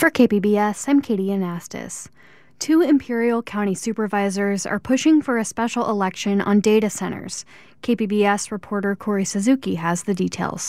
For KPBS, I'm Katie Anastas. 2 Imperial County supervisors are pushing for a special election on data centers. KPBS reporter Corey Suzuki has the details.